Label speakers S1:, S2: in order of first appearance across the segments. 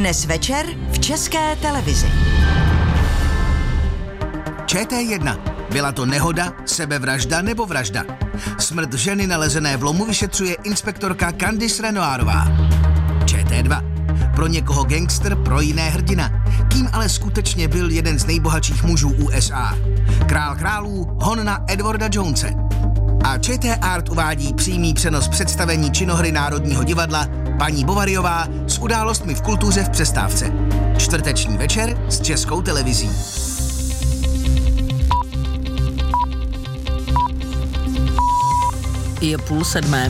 S1: Dnes večer v České televizi.
S2: ČT1. Byla to nehoda, sebevražda nebo vražda? Smrt ženy nalezené v lomu vyšetřuje inspektorka Candice Renoirová. ČT2. Pro někoho gangster, pro jiné hrdina. Kým ale skutečně byl jeden z nejbohatších mužů USA? Král králů, hon na Edwarda Jonese. A ČT Art uvádí přímý přenos představení činohry Národního divadla Paní Bovaryová s událostmi v kultuře v přestávce. Čtvrteční večer s Českou televizí.
S3: Je 6:30.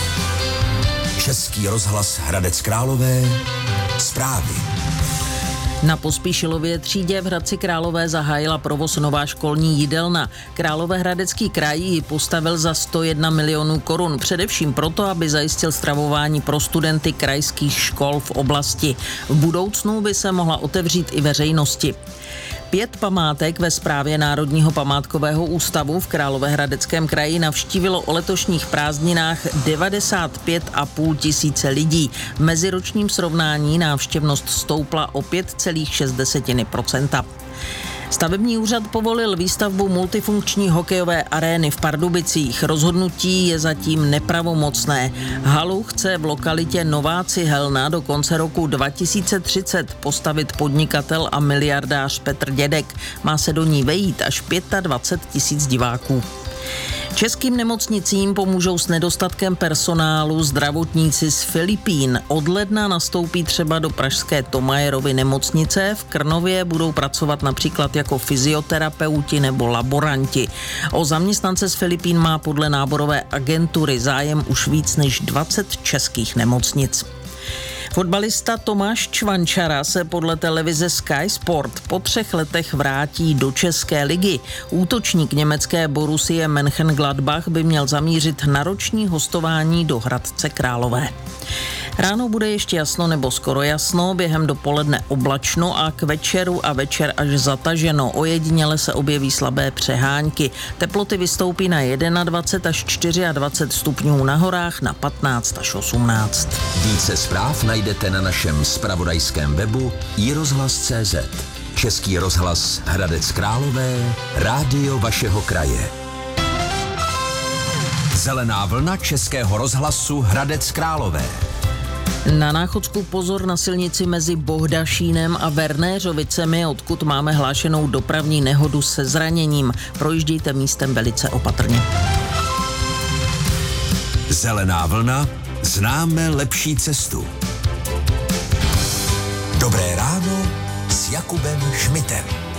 S4: Český rozhlas Hradec Králové. Zprávy.
S3: Na Pospíšilově třídě v Hradci Králové zahájila provoz nová školní jídelna. Královéhradecký kraj ji postavil za 101 milionů korun, především proto, aby zajistil stravování pro studenty krajských škol v oblasti. V budoucnu by se mohla otevřít i veřejnosti. 5 památek ve správě Národního památkového ústavu v Královéhradeckém kraji navštívilo o letošních prázdninách 95,5 tisíce lidí. V meziročním srovnání návštěvnost stoupla o 5,6%. Stavební úřad povolil výstavbu multifunkční hokejové arény v Pardubicích. Rozhodnutí je zatím nepravomocné. Halu chce v lokalitě Nová Cihelna do konce roku 2030 postavit podnikatel a miliardář Petr Dědek. Má se do ní vejít až 25 tisíc diváků. Českým nemocnicím pomůžou s nedostatkem personálu zdravotníci z Filipín. Od ledna nastoupí třeba do pražské Thomayerovy nemocnice. V Krnově budou pracovat například jako fyzioterapeuti nebo laboranti. O zaměstnance z Filipín má podle náborové agentury zájem už víc než 20 českých nemocnic. Fotbalista Tomáš Čvančara se podle televize Sky Sport po 3 letech vrátí do České ligy. Útočník německé Borussie Mönchengladbach by měl zamířit na roční hostování do Hradce Králové. Ráno bude ještě jasno nebo skoro jasno, během dopoledne oblačno a k večeru a večer až zataženo. Ojediněle se objeví slabé přehánky. Teploty vystoupí na 21 až 24 stupňů, na horách na 15 až 18.
S4: Více zpráv najdete na našem zpravodajském webu iRozhlas.cz. Český rozhlas Hradec Králové, rádio vašeho kraje. Zelená vlna Českého rozhlasu Hradec Králové.
S3: Na Náchodsku pozor na silnici mezi Bohdašínem a Vernéřovicemi, odkud máme hlášenou dopravní nehodu se zraněním. Projíždějte místem velice opatrně.
S4: Zelená vlna, známe lepší cestu. Dobré ráno s Jakubem Šmitem.